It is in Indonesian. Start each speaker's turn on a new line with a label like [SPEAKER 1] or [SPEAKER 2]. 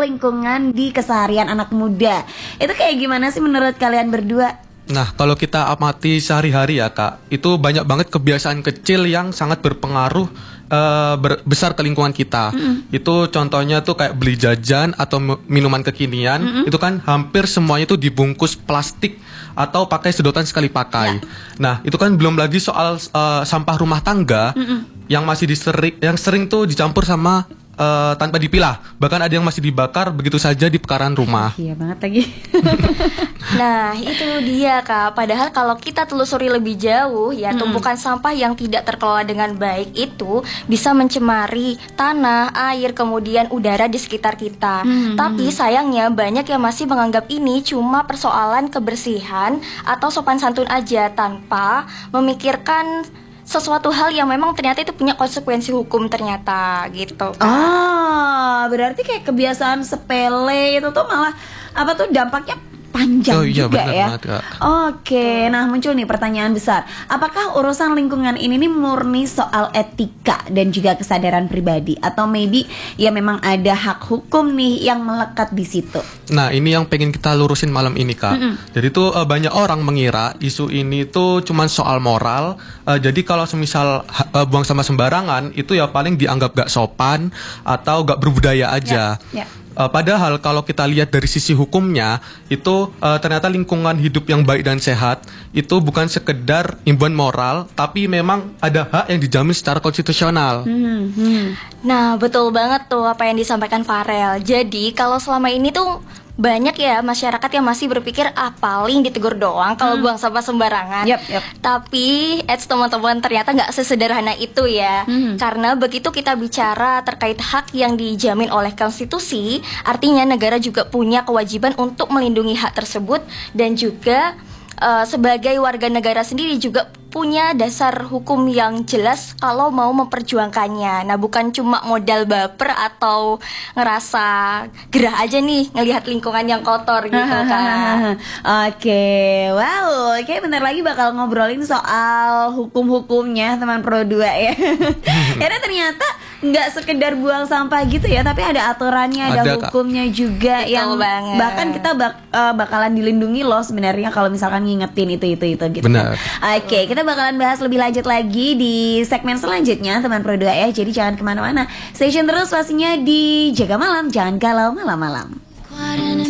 [SPEAKER 1] lingkungan di keseharian anak muda. Itu kayak gimana sih menurut kalian berdua?
[SPEAKER 2] Nah, kalau kita amati sehari-hari ya Kak, itu banyak banget kebiasaan kecil yang sangat berpengaruh besar ke lingkungan kita. Itu contohnya tuh kayak beli jajan atau minuman kekinian, itu kan hampir semuanya itu dibungkus plastik atau pakai sedotan sekali pakai. Nah, itu kan belum lagi soal sampah rumah tangga yang masih yang sering tuh dicampur sama tanpa dipilah, bahkan ada yang masih dibakar begitu saja di pekarangan rumah.
[SPEAKER 1] Iya banget lagi.
[SPEAKER 3] Nah, itu dia Kak. Padahal kalau kita telusuri lebih jauh ya, tumpukan sampah yang tidak terkelola dengan baik itu bisa mencemari tanah, air, kemudian udara di sekitar kita. Tapi sayangnya banyak yang masih menganggap ini cuma persoalan kebersihan atau sopan santun aja tanpa memikirkan sesuatu hal yang memang ternyata itu punya konsekuensi hukum ternyata gitu kan.
[SPEAKER 1] Berarti kayak kebiasaan sepele itu tuh malah apa tuh dampaknya panjang juga ya. Oke, nah muncul nih pertanyaan besar. Apakah urusan lingkungan ini nih murni soal etika dan juga kesadaran pribadi, atau maybe ya memang ada hak hukum nih yang melekat di situ?
[SPEAKER 2] Nah, ini yang pengen kita lurusin malam ini Kak. Jadi tuh banyak orang mengira isu ini tuh cuman soal moral. Jadi kalau semisal buang sampah sembarangan itu ya paling dianggap gak sopan atau gak berbudaya aja. Padahal kalau kita lihat dari sisi hukumnya itu ternyata lingkungan hidup yang baik dan sehat itu bukan sekedar imbauan moral, tapi memang ada hak yang dijamin secara konstitusional.
[SPEAKER 3] Nah, betul banget tuh apa yang disampaikan Farel. Jadi kalau selama ini tuh banyak ya masyarakat yang masih berpikir paling ditegur doang kalau buang sampah sembarangan. Tapi teman-teman ternyata nggak sesederhana itu ya. Karena begitu kita bicara terkait hak yang dijamin oleh konstitusi, artinya negara juga punya kewajiban untuk melindungi hak tersebut, dan juga sebagai warga negara sendiri juga punya dasar hukum yang jelas kalau mau memperjuangkannya. Nah, bukan cuma modal baper atau ngerasa gerah aja nih ngelihat lingkungan yang kotor gitu kan.
[SPEAKER 1] Oke, wow, kayak bentar lagi bakal ngobrolin soal hukum-hukumnya teman Pro 2 ya. Karena ternyata nggak sekedar buang sampah gitu ya, tapi ada aturannya, ada hukumnya juga. Betul yang banget. Bahkan kita bakalan dilindungi loh sebenarnya kalau misalkan ngingetin itu gitu.
[SPEAKER 2] Benar.
[SPEAKER 1] Oke, kita bakalan bahas lebih lanjut lagi di segmen selanjutnya teman Pro 2 ya. Jadi jangan kemana-mana, stay tune terus pastinya di Jaga Malam, jangan galau malam-malam.